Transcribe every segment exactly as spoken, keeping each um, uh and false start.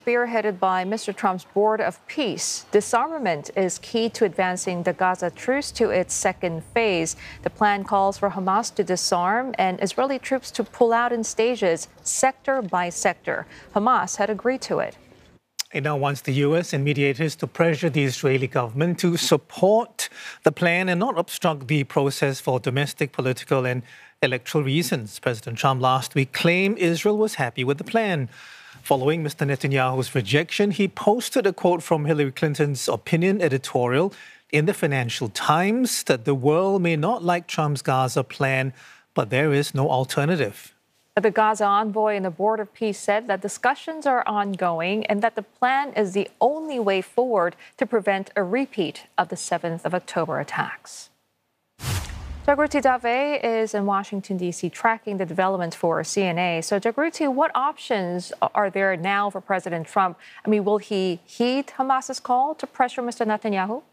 Spearheaded by Mister Trump's Board of Peace, disarmament is key to advancing the Gaza truce to its second phase. The plan calls for Hamas to disarm and Israeli troops to pull out in stages, sector by sector. Hamas had agreed to it. It now wants the U S and mediators to pressure the Israeli government to support the plan and not obstruct the process for domestic, political and electoral reasons. President Trump last week claimed Israel was happy with the plan. Following Mister Netanyahu's rejection, he posted a quote from Hillary Clinton's opinion editorial in the Financial Times that the world may not like Trump's Gaza plan, but there is no alternative. The Gaza envoy in the Board of Peace said that discussions are ongoing and that the plan is the only way forward to prevent a repeat of the seventh of October attacks. Jagruti Dave is in Washington, D C, tracking the developments for C N A. So, Jagruti, what options are there now for President Trump? I mean, will he heed Hamas's call to pressure Mister Netanyahu?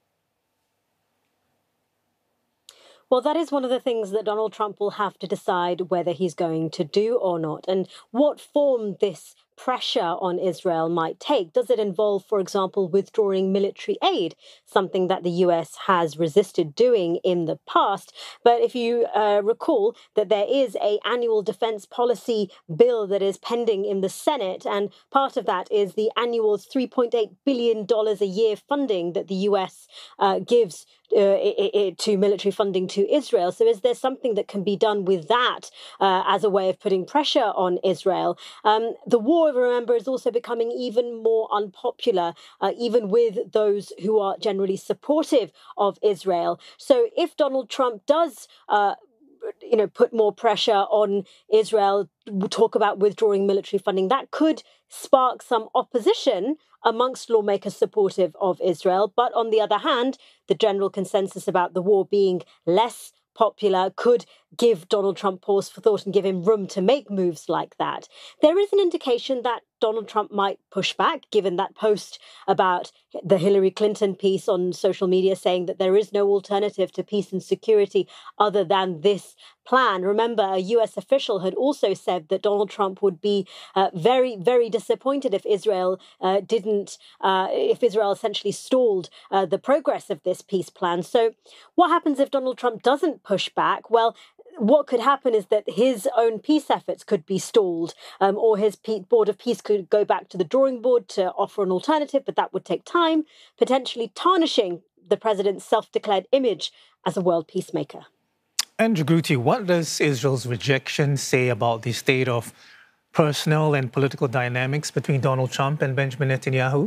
Well, that is one of the things that Donald Trump will have to decide whether he's going to do or not, and what form this pressure on Israel might take. Does it involve, for example, withdrawing military aid, something that the U S has resisted doing in the past? But if you uh, recall that there is an annual defense policy bill that is pending in the Senate, and part of that is the annual three point eight billion dollars a year funding that the U S uh, gives uh, it, it, to military funding to Israel. So is there something that can be done with that uh, as a way of putting pressure on Israel? Um, the war, remember, is also becoming even more unpopular, uh, even with those who are generally supportive of Israel. So if Donald Trump does uh, you know, put more pressure on Israel, talk about withdrawing military funding, that could spark some opposition amongst lawmakers supportive of Israel. But on the other hand, the general consensus about the war being less popular could give Donald Trump pause for thought and give him room to make moves like that. There is an indication that Donald Trump might push back, given that post about the Hillary Clinton piece on social media saying that there is no alternative to peace and security other than this plan. Remember, a U S official had also said that Donald Trump would be uh, very, very disappointed if Israel uh, didn't, uh, if Israel essentially stalled uh, the progress of this peace plan. So what happens if Donald Trump doesn't push back? Well, what could happen is that his own peace efforts could be stalled, um, or his Board of Peace could go back to the drawing board to offer an alternative, but that would take time, potentially tarnishing the president's self-declared image as a world peacemaker. And Jagruti, what does Israel's rejection say about the state of personal and political dynamics between Donald Trump and Benjamin Netanyahu?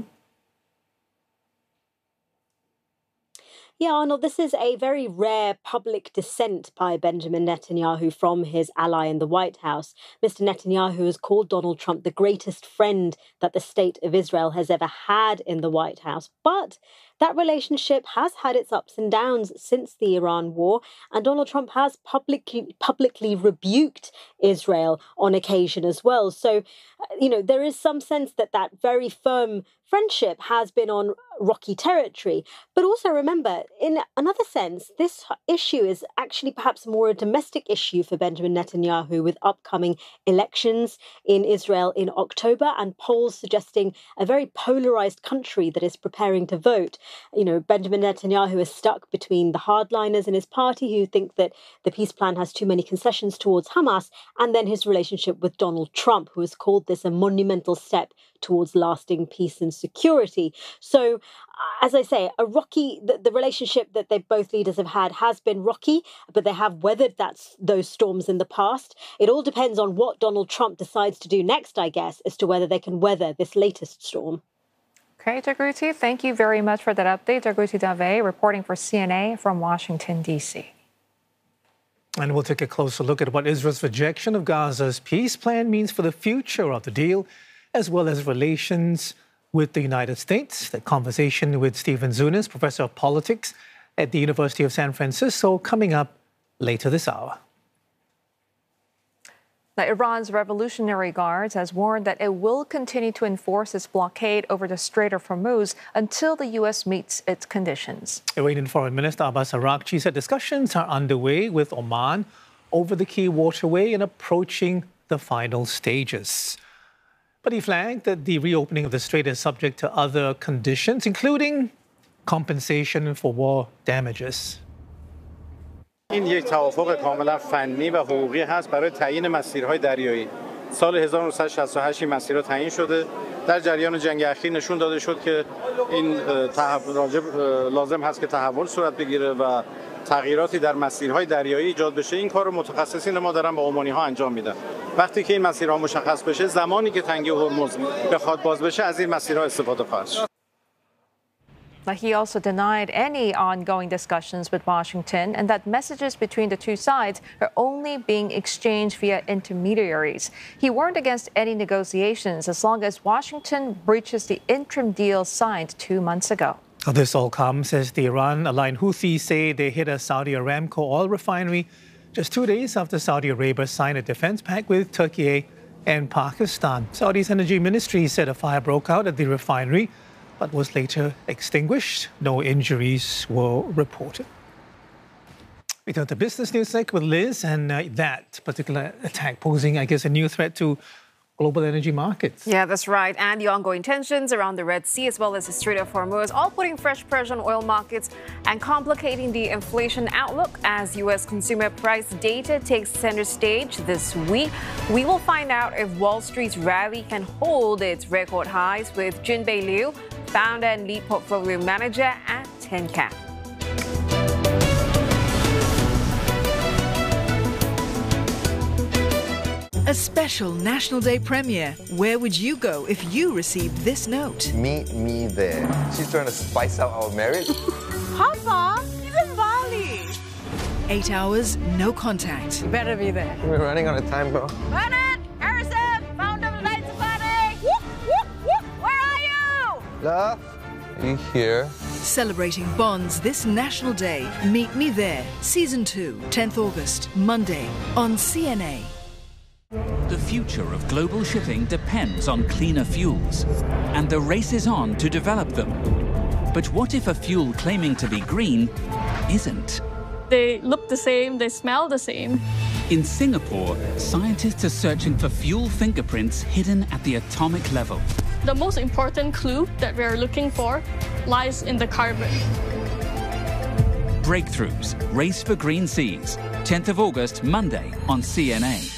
Yeah, Arnold, this is a very rare public dissent by Benjamin Netanyahu from his ally in the White House. Mister Netanyahu has called Donald Trump the greatest friend that the state of Israel has ever had in the White House. But that relationship has had its ups and downs since the Iran war, and Donald Trump has publicly publicly rebuked Israel on occasion as well. So, you know, there is some sense that that very firm friendship has been on rocky territory. But also remember, in another sense, this issue is actually perhaps more a domestic issue for Benjamin Netanyahu, with upcoming elections in Israel in October and polls suggesting a very polarized country that is preparing to vote. You know, Benjamin Netanyahu is stuck between the hardliners in his party who think that the peace plan has too many concessions towards Hamas, and then his relationship with Donald Trump, who has called this a monumental step towards lasting peace and security. So, as I say, a rocky, the, the relationship that they both leaders have had has been rocky, but they have weathered that, those storms in the past. It all depends on what Donald Trump decides to do next, I guess, as to whether they can weather this latest storm. Okay, Jagruti, thank you very much for that update. Jagruti Dave reporting for C N A from Washington, D C. And we'll take a closer look at what Israel's rejection of Gaza's peace plan means for the future of the deal, as well as relations with the United States. That conversation with Stephen Zunes, professor of politics at the University of San Francisco, coming up later this hour. Now, Iran's Revolutionary Guards has warned that it will continue to enforce its blockade over the Strait of Hormuz until the U S meets its conditions. Iranian Foreign Minister Abbas Araghchi said discussions are underway with Oman over the key waterway and approaching the final stages. But he flagged that the reopening of the strait is subject to other conditions, including compensation for war damages. این یک توافق کاملا فنی و حقوقی هست برای تعیین مسیرهای دریایی. سال هزار و نهصد و شصت و هشت این مسیرها تعیین شده. در جریان جنگ اخیر نشون داده شد که این لازم هست که تحول صورت بگیره و تغییراتی در مسیرهای دریایی ایجاد بشه. این کار رو متخصصین ما دارن با عمانی ها انجام میدن. وقتی که این مسیرها مشخص بشه، زمانی که تنگه هرمز بخواد باز بشه، از این مسیرها استفاده خواهد شد. He also denied any ongoing discussions with Washington and that messages between the two sides are only being exchanged via intermediaries. He warned against any negotiations as long as Washington breaches the interim deal signed two months ago. This all comes as the Iran-aligned Houthis say they hit a Saudi Aramco oil refinery just two days after Saudi Arabia signed a defense pact with Turkey and Pakistan. Saudi's energy ministry said a fire broke out at the refinery but was later extinguished. No injuries were reported. We turn to business news next with Liz, and uh, that particular attack posing, I guess, a new threat to global energy markets. Yeah, that's right. And the ongoing tensions around the Red Sea as well as the Strait of Hormuz, all putting fresh pressure on oil markets and complicating the inflation outlook as U S consumer price data takes center stage this week. We will find out if Wall Street's rally can hold its record highs with Junbei Liu, founder and lead portfolio manager at TenCap. A special National Day premiere. Where would you go if you received this note? Meet me there. She's trying to spice up our marriage. Papa, he's in Bali. Eight hours, no contact. You better be there. We're running out of time, bro. Bernard, Harrison, founder of Lights of Bali. Whoop, whoop, whoop. Where are you? Love, are you here? Celebrating bonds this National Day. Meet me there. Season two, tenth August, Monday on C N A. The future of global shipping depends on cleaner fuels, and the race is on to develop them. But what if a fuel claiming to be green isn't? They look the same, they smell the same. In Singapore, scientists are searching for fuel fingerprints hidden at the atomic level. The most important clue that we're looking for lies in the carbon. Breakthroughs, Race for Green Seas, tenth of August, Monday on C N A.